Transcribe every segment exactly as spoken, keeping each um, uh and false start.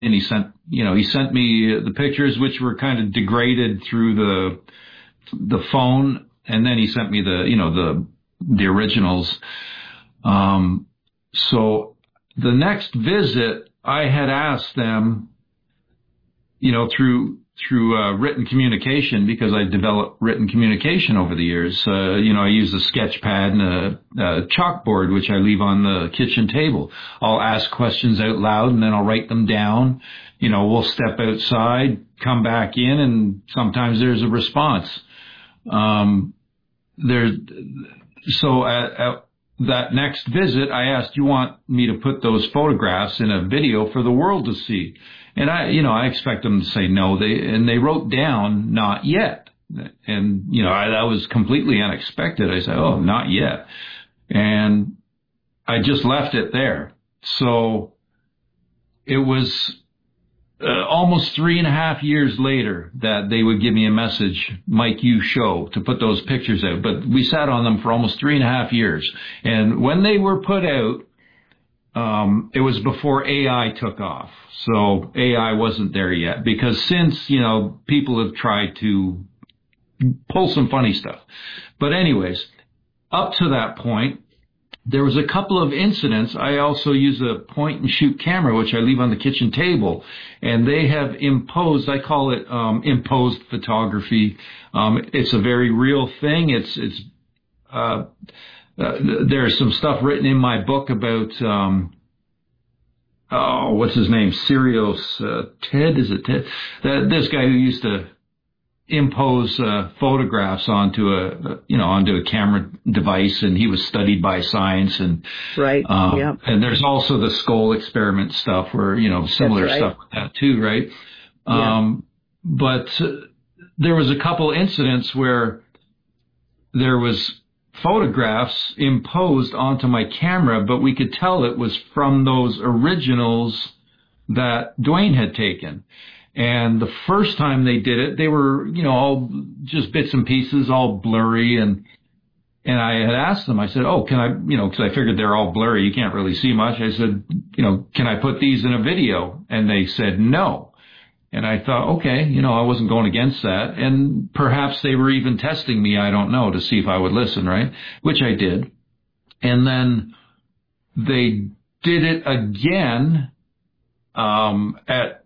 and he sent, you know, he sent me the pictures, which were kind of degraded through the the phone, and then he sent me the, you know, the the originals. Um, so the next visit, I had asked them, you know, through through uh, written communication, because I developed written communication over the years. Uh, you know, I use a sketch pad and a, a chalkboard, which I leave on the kitchen table. I'll ask questions out loud, and then I'll write them down. You know, we'll step outside, come back in, and sometimes there's a response. Um, there, so at, at that next visit, I asked, "You want me to put those photographs in a video for the world to see?" And I, you know, I expect them to say no. They and they wrote down, "Not yet." And you know, I, that was completely unexpected. I said, "Oh, not yet," and I just left it there. So it was uh, almost three and a half years later that they would give me a message, "Mike, you show," to put those pictures out. But we sat on them for almost three and a half years. And when they were put out, um, it was before A I took off. So A I wasn't there yet, because since, you know, people have tried to pull some funny stuff. But anyways, up to that point, there was a couple of incidents. I also use a point and shoot camera, which I leave on the kitchen table, and they have imposed, I call it um, imposed photography. Um, it's a very real thing. It's, it's, uh, uh, there's some stuff written in my book about, um, oh, what's his name? Sirius, uh, Ted, is it Ted? That, this guy who used to impose uh, photographs onto a, you know, onto a camera device, and he was studied by science. And right, um, yeah. And there's also the skull experiment stuff, where, you know, similar right. stuff with that too, right? Yeah. Um, but uh, there was a couple incidents where there was photographs imposed onto my camera, but we could tell it was from those originals that Dwayne had taken. And the first time they did it, they were, you know, all just bits and pieces, all blurry. And, and I had asked them, I said, "Oh, can I, you know, cause I figured they're all blurry. You can't really see much." I said, "You know, can I put these in a video?" And they said no. And I thought, okay, you know, I wasn't going against that. And perhaps they were even testing me, I don't know, to see if I would listen, right? Which I did. And then they did it again, um, at,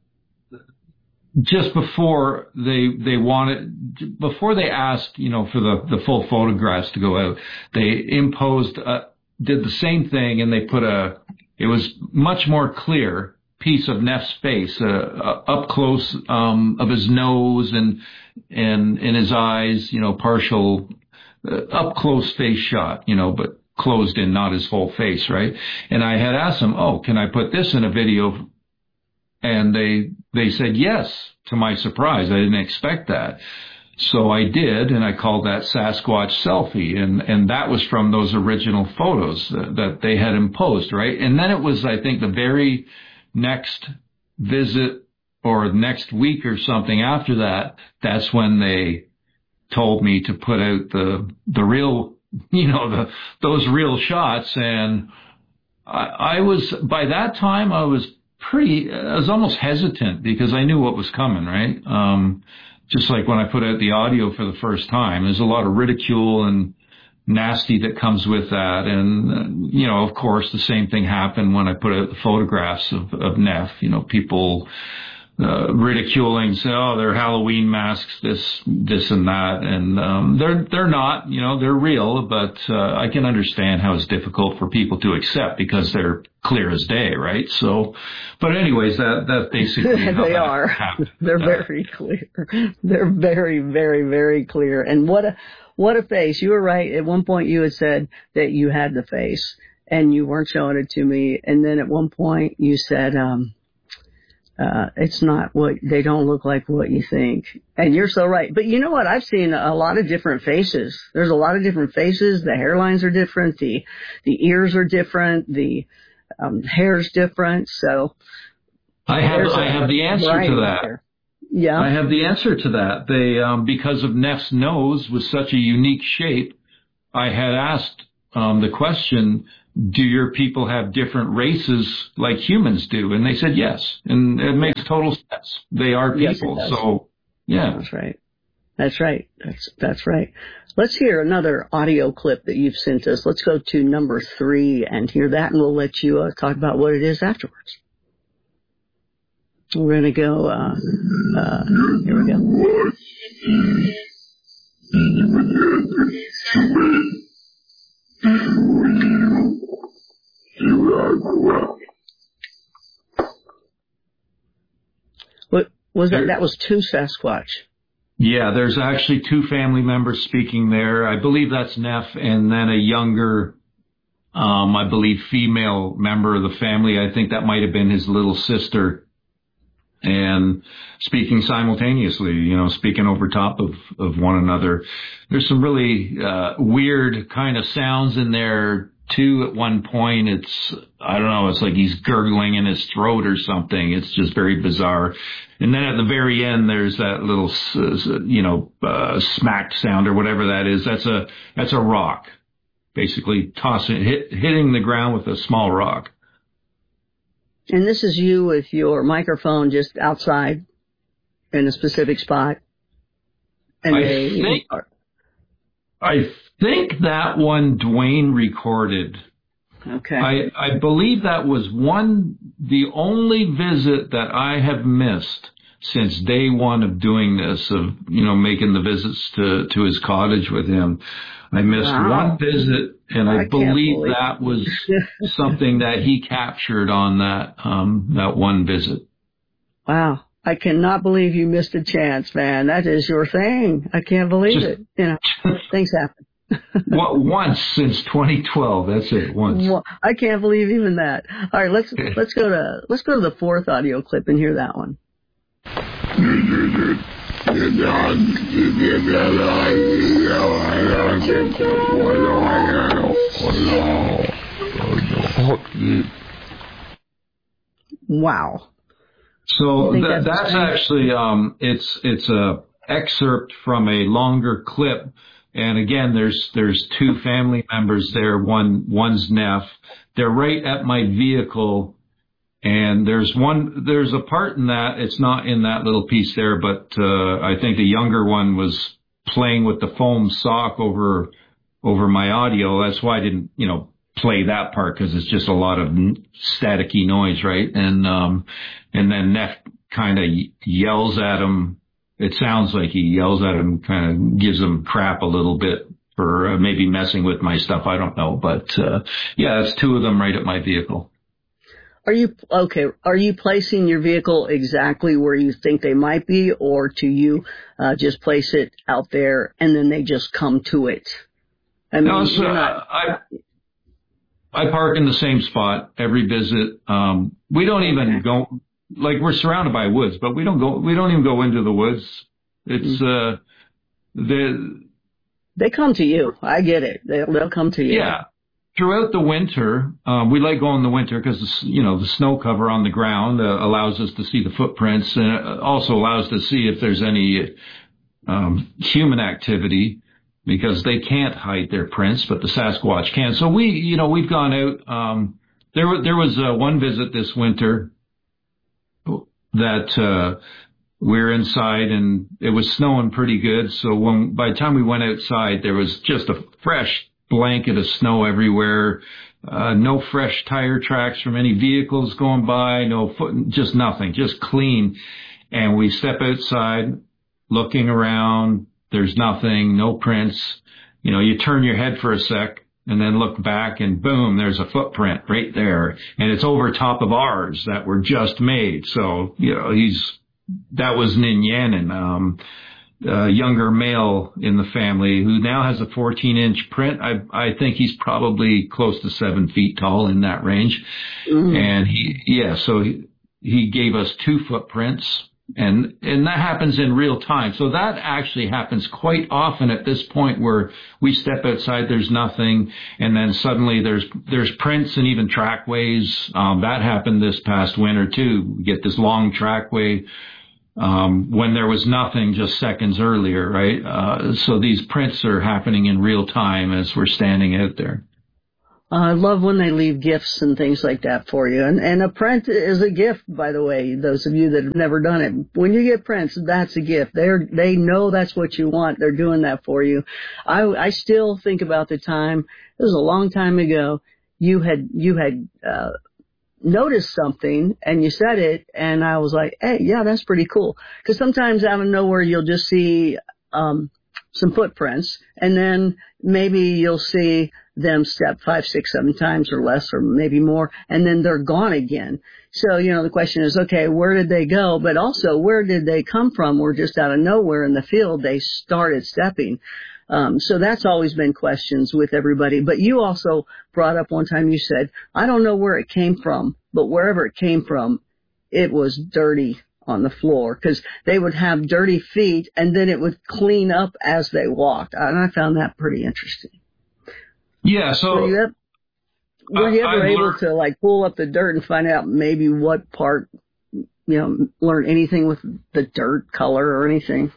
just before they, they wanted, before they asked, you know, for the, the full photographs to go out, they imposed, uh, did the same thing, and they put a, it was much more clear piece of Neff's face, uh, uh, up close, um, of his nose and, and, in his eyes, you know, partial, uh, up close face shot, you know, but closed in, not his whole face, right? And I had asked them, "Oh, can I put this in a video?" And they, they said yes, to my surprise. I didn't expect that. So I did, and I called that Sasquatch Selfie, and, and that was from those original photos that, that they had imposed, right? And then it was, I think, the very next visit or next week or something after that, that's when they told me to put out the, the real, you know, the, those real shots. And I, I was, by that time, I was pretty, I was almost hesitant, because I knew what was coming, right? Um, just like when I put out the audio for the first time, there's a lot of ridicule and nasty that comes with that. And, uh, you know, of course, the same thing happened when I put out the photographs of, of Neff. You know, people uh, ridiculing, say, "Oh, they're Halloween masks, this, this and that." And um, they're they're not, you know, they're real, but uh, I can understand how it's difficult for people to accept, because they're clear as day, right? So, but anyways, that that's basically how they that are. happened. They're Uh, very clear. They're very, very, very clear. And what a what a face! You were right. At one point, you had said that you had the face, and you weren't showing it to me. And then at one point, you said, um, uh, "It's not what they don't look like what you think." And you're so right. But you know what? I've seen a lot of different faces. There's a lot of different faces. The hairlines are different. The the ears are different. The um, hair's different. So I have I have the answer to that. There. Yeah. I have the answer to that. They, um, because of Neff's nose was such a unique shape, I had asked um, the question, do your people have different races like humans do? And they said yes. And it makes total sense. They are people. Yes, so, yeah. That's right. That's right. That's that's right. Let's hear another audio clip that you've sent us. Let's go to number three and hear that, and we'll let you uh, talk about what it is afterwards. We're going to go, uh, uh, here we go. What was that? That was two Sasquatch. Yeah, there's actually two family members speaking there. I believe that's Neff, and then a younger, um, I believe, female member of the family. I think that might have been his little sister. And speaking simultaneously, you know, speaking over top of, of one another. There's some really uh, weird kind of sounds in there, too, at one point. It's, I don't know, it's like he's gurgling in his throat or something. It's just very bizarre. And then at the very end, there's that little, you know, uh, smack sound or whatever that is. That's a, that's a rock, basically tossing, hit, hitting the ground with a small rock. And this is you with your microphone just outside in a specific spot. And I they think, are... I think that one Dwayne recorded. Okay. I, I believe that was one, the only visit that I have missed since day one of doing this, of, you know, making the visits to, to his cottage with him. I missed wow. one visit, and I, I believe, believe that was something that he captured on that, um, that one visit. Wow. I cannot believe you missed a chance, man. That is your thing. I can't believe Just, it. You know, things happen. What, once since twenty twelve. That's it. Once. Well, I can't believe even that. All right, let's let's go to let's go to the fourth audio clip and hear that one. Wow. So that, that's, that's actually um, it's it's a excerpt from a longer clip. And again, there's there's two family members there. One one's Neff. They're right at my vehicle, and there's one there's a part in that. It's not in that little piece there, but uh, I think the younger one was playing with the foam sock over over my audio. That's why I didn't you know play that part, because it's just a lot of staticky noise, right? And um, and then Neff kind of yells at him. It sounds like he yells at him, kind of gives him crap a little bit for uh, maybe messing with my stuff. I don't know. But, uh, yeah, it's two of them right at my vehicle. Are you, okay, are you placing your vehicle exactly where you think they might be, or do you uh, just place it out there and then they just come to it? I mean, no, so, you're not, uh, I, I park in the same spot every visit. Um, we don't even okay. go... Like, we're surrounded by woods, but we don't go, we don't even go into the woods. It's, uh, the, they come to you. I get it. They'll, they'll come to you. Yeah. Throughout the winter, um, we like going in the winter because, you know, the snow cover on the ground uh, allows us to see the footprints, and it also allows us to see if there's any, um, human activity, because they can't hide their prints, but the Sasquatch can. So we, you know, we've gone out, um, there, there was uh, one visit this winter that uh we're inside, and it was snowing pretty good. So when by the time we went outside, there was just a fresh blanket of snow everywhere. Uh, no fresh tire tracks from any vehicles going by, no foot, just nothing, just clean. And we step outside, looking around. There's nothing, no prints. You know, you turn your head for a sec, and then look back, and boom, there's a footprint right there. And it's over top of ours that were just made. So, you know, he's, that was Nin Yannon, um, a younger male in the family who now has a fourteen inch print. I, I think he's probably close to seven feet tall, in that range. Mm. And he, yeah, so he, he gave us two footprints. And, and that happens in real time. So that actually happens quite often at this point, where we step outside, there's nothing, and then suddenly there's, there's prints and even trackways. Um, that happened this past winter too. We get this long trackway, um, when there was nothing just seconds earlier, right? Uh, so these prints are happening in real time as we're standing out there. I love when they leave gifts and things like that for you. And, and a print is a gift, by the way, those of you that have never done it. When you get prints, that's a gift. They're, they know that's what you want. They're doing that for you. I, I still think about the time, it was a long time ago, you had, you had, uh, noticed something and you said it, and I was like, hey, yeah, that's pretty cool. Because sometimes out of nowhere you'll just see, um, some footprints, and then maybe you'll see them step five, six, seven times or less, or maybe more, and then they're gone again. So, you know, the question is, okay, where did they go? But also, where did they come from? Or just out of nowhere in the field, they started stepping. Um, so that's always been questions with everybody. But you also brought up one time, you said, I don't know where it came from, but wherever it came from, it was dirty on the floor, because they would have dirty feet and then it would clean up as they walked. And I found that pretty interesting. Yeah, so were you, ever, were you ever I've able learned, to like pull up the dirt and find out maybe what part, you know, learn anything with the dirt color or anything?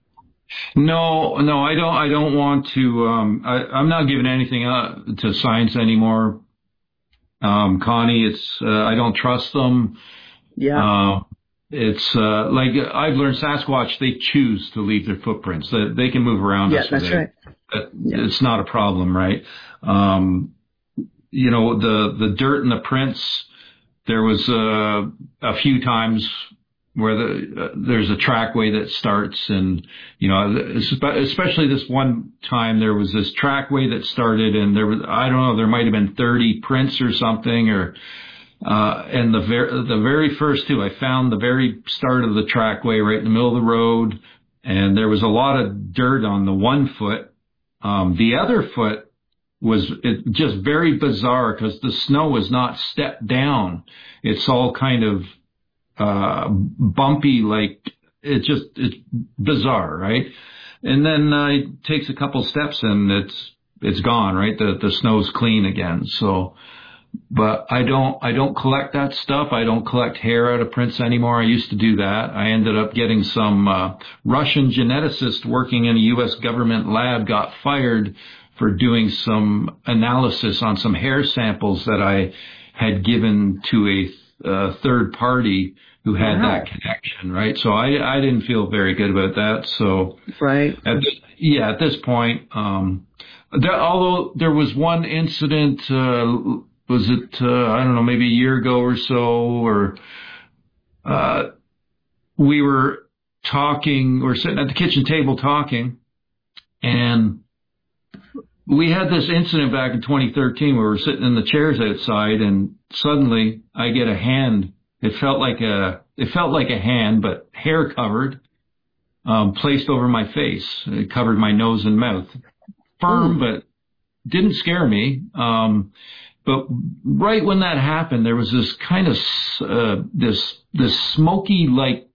No, no, I don't. I don't want to. Um, I, I'm not giving anything uh, to science anymore, um, Connie. It's uh, I don't trust them. Yeah. Uh, It's uh, like I've learned Sasquatch, they choose to leave their footprints. They, they can move around yeah, us. That's they, right. that, yeah. It's not a problem, right? Um, you know, the, the dirt and the prints, there was uh, a few times where the, uh, there's a trackway that starts, and, you know, especially this one time there was this trackway that started, and there was, I don't know, there might have been thirty prints or something, or Uh, and the very, the very first two, I found the very start of the trackway right in the middle of the road, and there was a lot of dirt on the one foot. Um, the other foot was it, just very bizarre because the snow was not stepped down. It's all kind of, uh, bumpy, like it just, it's bizarre, right? And then, uh, it takes a couple steps and it's, it's gone, right? The, the snow's clean again. So, But I don't, I don't collect that stuff. I don't collect hair out of prints anymore. I used to do that. I ended up getting some, uh, Russian geneticist working in a U S government lab got fired for doing some analysis on some hair samples that I had given to a uh, third party who had wow. that connection, right? So I, I didn't feel very good about that. So, right. At this, yeah, at this point, um, there, although there was one incident, uh, was it, uh, I don't know, maybe a year ago or so, or, uh, we were talking, we were sitting at the kitchen table talking, and we had this incident back in twenty thirteen where we were sitting in the chairs outside, and suddenly I get a hand. It felt like a, it felt like a hand, but hair covered, um, placed over my face. It covered my nose and mouth. Firm, mm. but didn't scare me. Um, But right when that happened, there was this kind of, uh, this, this smoky like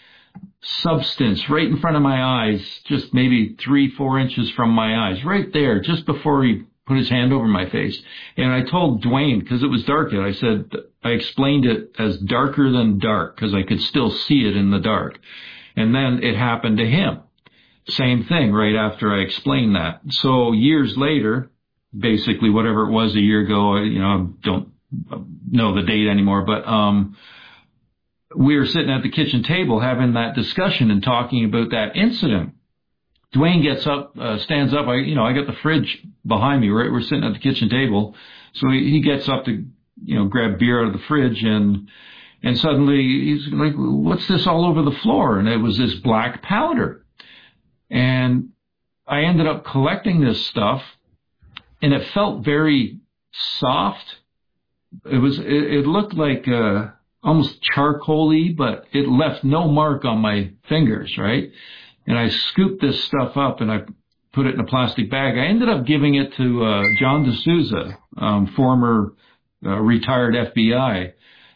substance right in front of my eyes, just maybe three, four inches from my eyes, right there, just before he put his hand over my face. And I told Dwayne, because it was dark out, I said, I explained it as darker than dark, because I could still see it in the dark. And then it happened to him. Same thing right after I explained that. So years later, basically whatever it was a year ago, you know, I don't know the date anymore, but, um, we were sitting at the kitchen table having that discussion and talking about that incident. Dwayne gets up, uh, stands up. I, you know, I got the fridge behind me, right? We're sitting at the kitchen table. So he, he gets up to, you know, grab beer out of the fridge, and, and suddenly he's like, what's this all over the floor? And it was this black powder. And I ended up collecting this stuff, and it felt very soft. It was, it, it looked like, uh, almost charcoal-y, but it left no mark on my fingers, right? And I scooped this stuff up and I put it in a plastic bag. I ended up giving it to, uh, John D'Souza, um, former, uh, retired F B I.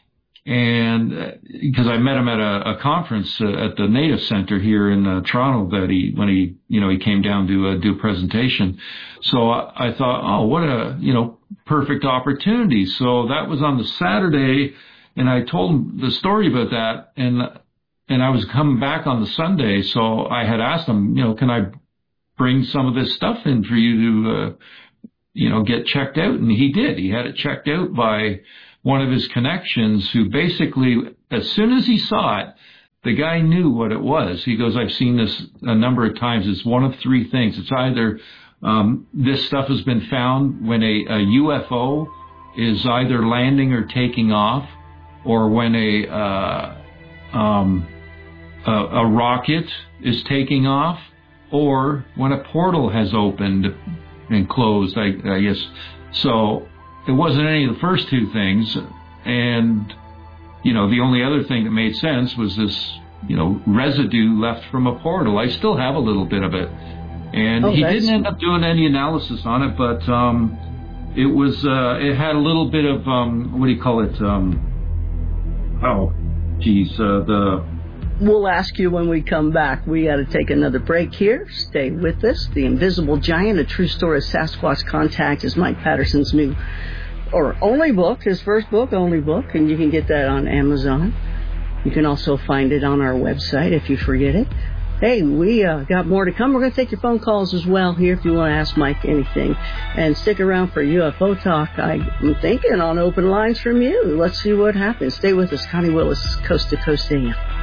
And, uh, because I met him at a, a conference uh, at the Native Center here in uh, Toronto that he, when he, you know, he came down to uh, do a presentation. So I, I thought, oh, what a, you know, perfect opportunity. So that was on the Saturday, and I told him the story about that, and, and I was coming back on the Sunday. So I had asked him, you know, can I bring some of this stuff in for you to, uh, you know, get checked out. And he did. He had it checked out by one of his connections who basically, as soon as he saw it, the guy knew what it was. He goes, I've seen this a number of times. It's one of three things. It's either um, this stuff has been found when a, a U F O is either landing or taking off, or when a uh, um, a, a rocket is taking off, or when a portal has opened and closed, I, I guess. So it wasn't any of the first two things. And, you know, the only other thing that made sense was this, you know, residue left from a portal. I still have a little bit of it. And oh, he that's... didn't end up doing any analysis on it, but um, it was, uh, it had a little bit of, um, what do you call it? Um, oh, geez, uh, the... We'll ask you when we come back. We got to take another break here. Stay with us. The Invisible Giant, A True Story of Sasquatch Contact is Mike Patterson's new, or only book, his first book, only book, and you can get that on Amazon. You can also find it on our website if you forget it. Hey, we uh, got more to come. We're going to take your phone calls as well here if you want to ask Mike anything. And stick around for U F O Talk. I'm thinking on open lines from you. Let's see what happens. Stay with us. Connie Willis, Coast to Coast A M.